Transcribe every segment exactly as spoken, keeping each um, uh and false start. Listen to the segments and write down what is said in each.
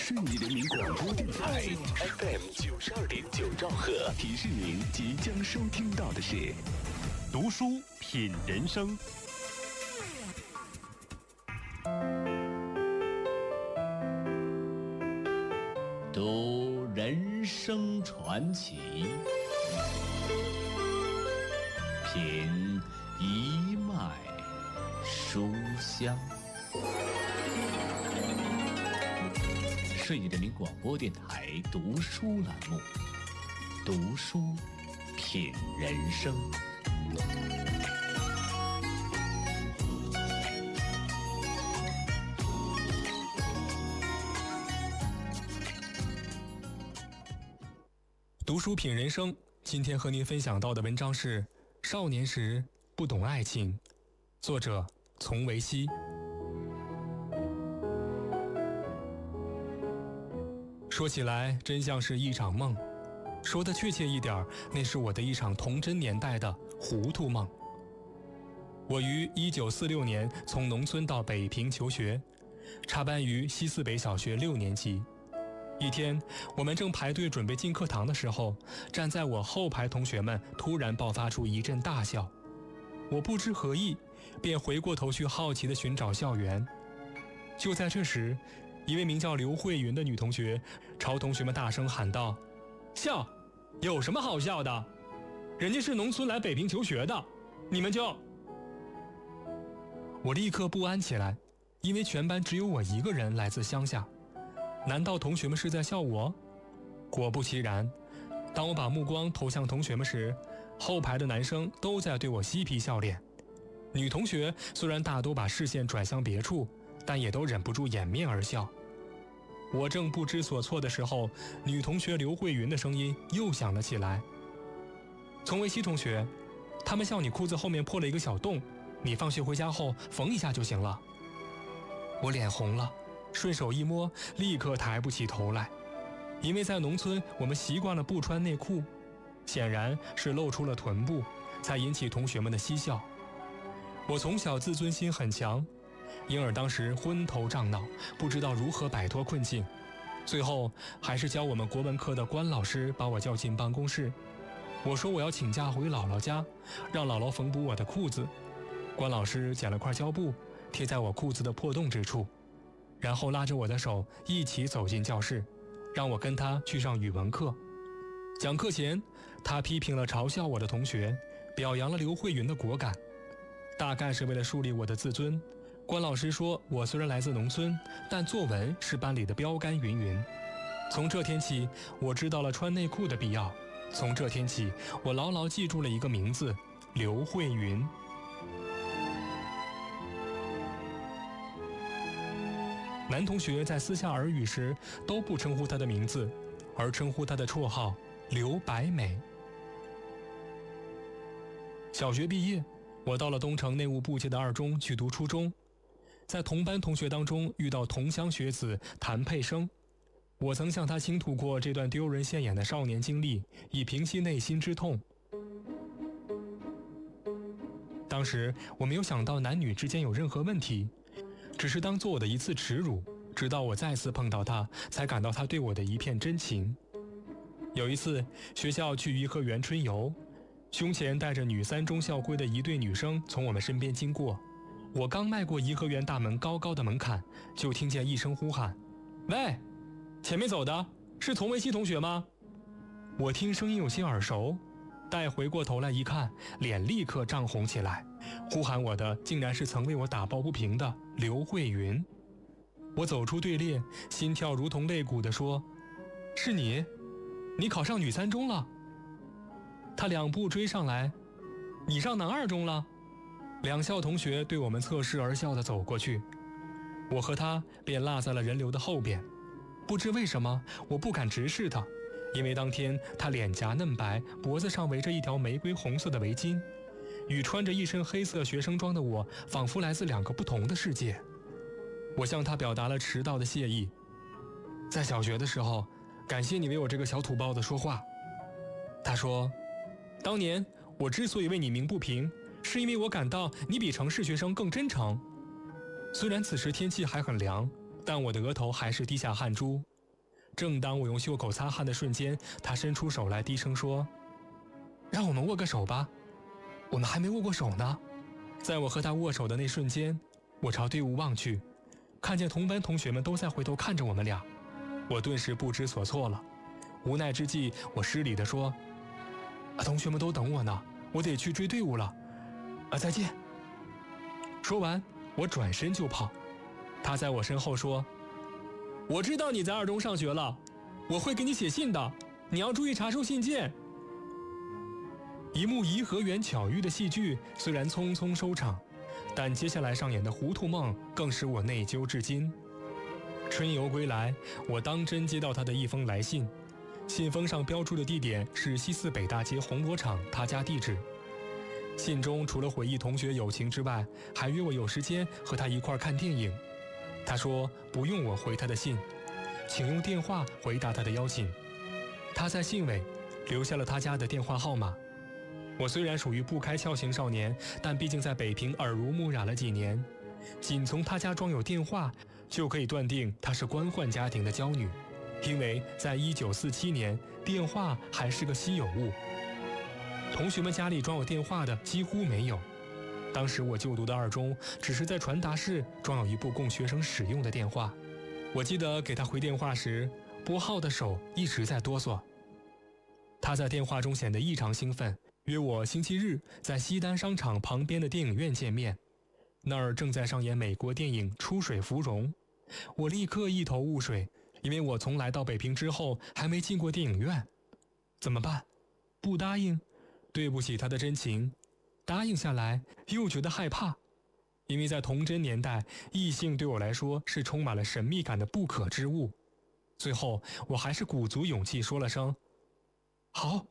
顺义人民广播电台 F M 九十二点九兆赫，提示您即将收听到的是读书品人生。 读人生传奇，品一脉书香。顺义人民广播电台读书栏目，读书品人生。 读书品人生，今天和您分享到的文章是《少年时不懂爱情》，作者丛维希。说起来真像是一场梦，说得确切一点，那是我的一场童真年代的糊涂梦。我于一九四六年从农村到北平求学，插班于西四北小学六年级。一天，我们正排队准备进课堂的时候，站在我后排同学们突然爆发出一阵大笑。我不知何意，便回过头去好奇地寻找校园。就在这时，一位名叫刘慧云的女同学朝同学们大声喊道：“笑？有什么好笑的？人家是农村来北平求学的，你们就……”我立刻不安起来，因为全班只有我一个人来自乡下。难道同学们是在笑我？果不其然，当我把目光投向同学们时，后排的男生都在对我嬉皮笑脸。女同学虽然大多把视线转向别处，但也都忍不住掩面而笑。我正不知所措的时候，女同学刘慧云的声音又响了起来：“丛维希同学，他们笑你裤子后面破了一个小洞，你放学回家后缝一下就行了。”我脸红了，顺手一摸，立刻抬不起头来，因为在农村我们习惯了不穿内裤，显然是露出了臀部，才引起同学们的嬉笑。我从小自尊心很强，因而当时昏头胀脑，不知道如何摆脱困境。最后还是教我们国文课的关老师把我叫进办公室，我说我要请假回姥姥家，让姥姥缝补我的裤子。关老师捡了块胶布贴在我裤子的破洞之处，然后拉着我的手一起走进教室，让我跟他去上语文课。讲课前，他批评了嘲笑我的同学，表扬了刘慧云的果敢。大概是为了树立我的自尊，关老师说我虽然来自农村，但作文是班里的标杆云云。从这天起，我知道了穿内裤的必要。从这天起，我牢牢记住了一个名字：刘慧云。男同学在私下耳语时都不称呼他的名字，而称呼他的绰号刘白美。小学毕业，我到了东城内务部界的二中去读初中，在同班同学当中遇到同乡学子谭佩生，我曾向他倾吐过这段丢人现眼的少年经历，以平息内心之痛。当时我没有想到男女之间有任何问题，只是当做我的一次耻辱，直到我再次碰到他，才感到他对我的一片真情。有一次，学校去颐和园春游，胸前带着女三中校徽的一对女生从我们身边经过，我刚迈过颐和园大门高高的门槛，就听见一声呼喊：“喂，前面走的是丛维希同学吗？”我听声音有些耳熟，待回过头来一看，脸立刻涨红起来，呼喊我的竟然是曾为我打抱不平的刘慧云。我走出队列，心跳如同肋骨地说：“是你？你考上女三中了？”他两步追上来：“你上男二中了？”两校同学对我们侧视而笑地走过去，我和他便落在了人流的后边。不知为什么，我不敢直视他，因为当天他脸颊嫩白，脖子上围着一条玫瑰红色的围巾，与穿着一身黑色学生装的我仿佛来自两个不同的世界。我向他表达了迟到的谢意：“在小学的时候，感谢你为我这个小土包子说话。”他说：“当年我之所以为你鸣不平，是因为我感到你比城市学生更真诚。”虽然此时天气还很凉，但我的额头还是滴下汗珠， 正当我用袖口擦汗的瞬间，他伸出手来，低声说：“让我们握个手吧，我们还没握过手呢。”在我和他握手的那瞬间，我朝队伍望去，看见同班同学们都在回头看着我们俩，我顿时不知所措了。无奈之际，我失礼地说：“啊，同学们都等我呢，我得去追队伍了，啊，再见。”说完，我转身就跑。他在我身后说：“我知道你在二中上学了，我会给你写信的，你要注意查收信件。”一幕颐和园巧遇的戏剧虽然匆匆收场，但接下来上演的糊涂梦更使我内疚至今。春游归来，我当真接到他的一封来信，信封上标注的地点是西四北大街红螺厂他家地址。信中除了回忆同学友情之外，还约我有时间和他一块看电影。他说不用我回他的信，请用电话回答他的邀请。他在信尾留下了他家的电话号码。我虽然属于不开窍型少年，但毕竟在北平耳濡目染了几年，仅从他家装有电话就可以断定她是官宦家庭的娇女，因为在一九四七年，电话还是个稀有物。同学们家里装有电话的几乎没有。当时我就读的二中，只是在传达室装有一部供学生使用的电话。我记得给他回电话时，拨号的手一直在哆嗦。他在电话中显得异常兴奋，约我星期日在西单商场旁边的电影院见面，那儿正在上演美国电影《出水芙蓉》。我立刻一头雾水，因为我从来到北平之后还没进过电影院。怎么办？不答应？对不起他的真情。答应下来又觉得害怕，因为在童真年代，异性对我来说是充满了神秘感的不可之物。最后我还是鼓足勇气说了声好。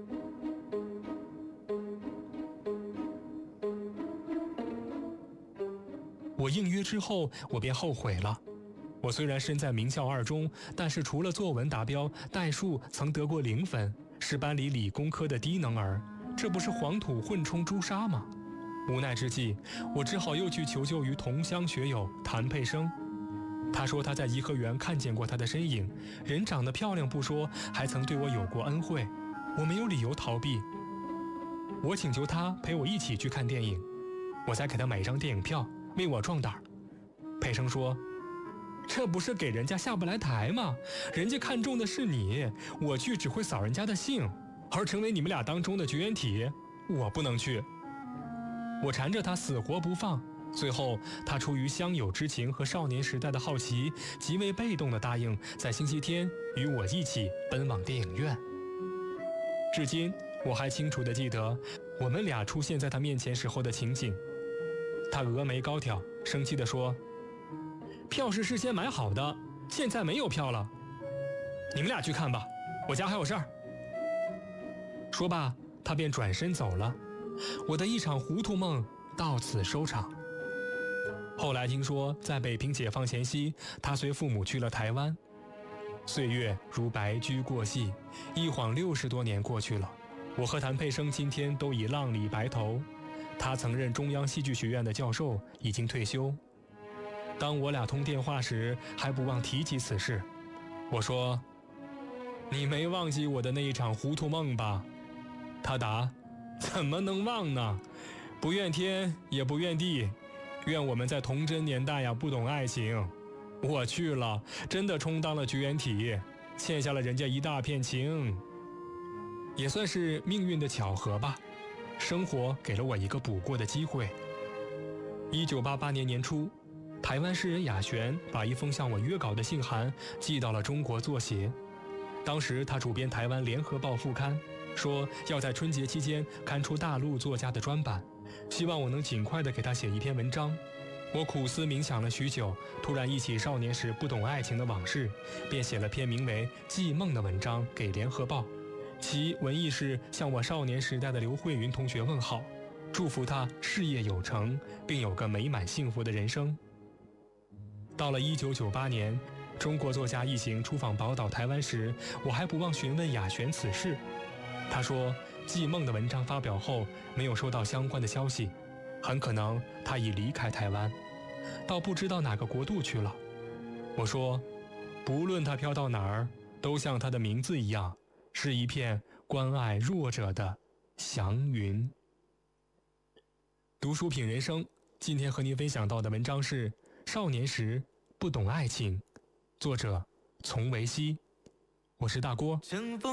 我应约之后，我便后悔了。我虽然身在名校二中，但是除了作文达标，代数曾得过零分，是班里理工科的低能儿，这不是黄土混充朱砂吗？无奈之际，我只好又去求救于同乡学友谭佩生。他说他在颐和园看见过他的身影，人长得漂亮不说，还曾对我有过恩惠，我没有理由逃避。我请求他陪我一起去看电影，我再给他买一张电影票，为我壮胆。佩生说，这不是给人家下不来台吗？人家看中的是你，我去只会扫人家的兴，而成为你们俩当中的绝缘体，我不能去。我缠着他死活不放，最后他出于乡友之情和少年时代的好奇，极为被动地答应在星期天与我一起奔往电影院。至今我还清楚地记得我们俩出现在他面前时候的情景。他峨眉高挑，生气地说，票是事先买好的，现在没有票了，你们俩去看吧，我家还有事儿。说罢他便转身走了，我的一场糊涂梦到此收场。后来听说在北平解放前夕，他随父母去了台湾。岁月如白驹过隙，一晃六十多年过去了，我和谭佩生今天都已浪里白头。他曾任中央戏剧学院的教授，已经退休。当我俩通电话时，还不忘提起此事。我说，你没忘记我的那一场糊涂梦吧？他答，怎么能忘呢？不怨天也不怨地，愿我们在童真年代呀不懂爱情。我去了，真的充当了绝缘体，欠下了人家一大片情，也算是命运的巧合吧。生活给了我一个补过的机会。一九八八年年初，台湾诗人雅璇把一封向我约稿的信函寄到了中国作协。当时他主编台湾联合报副刊，说要在春节期间刊出大陆作家的专版，希望我能尽快地给他写一篇文章。我苦思冥想了许久，突然忆起少年时不懂爱情的往事，便写了篇名为《寄梦》的文章给联合报，其文意是向我少年时代的刘慧云同学问好，祝福他事业有成，并有个美满幸福的人生。到了一九九八年，中国作家一行出访宝岛台湾时，我还不忘询问雅璇此事。他说，《寄梦》的文章发表后，没有收到相关的消息，很可能他已离开台湾，到不知道哪个国度去了。我说， 不论它飘到哪儿，都像它的名字一样，是一片关爱弱者的祥云。读书品人生，今天和您分享到的文章是《少年时不懂爱情》，作者丛维希。我是大郭。